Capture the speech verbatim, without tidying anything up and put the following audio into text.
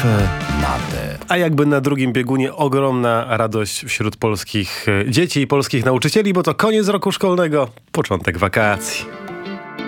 na D. A jakby na drugim biegunie ogromna radość wśród polskich dzieci i polskich nauczycieli, bo to koniec roku szkolnego, początek wakacji.